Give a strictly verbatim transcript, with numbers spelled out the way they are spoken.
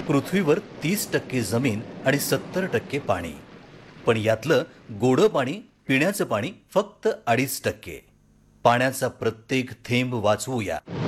पृथ्वीवर तीस टक्के जमीन आणि सत्तर टक्के पाणी, पण यातलं गोडं पाणी, पिण्याचं पाणी फक्त अडीच टक्के. पाण्याचा प्रत्येक थेंब वाचवूया.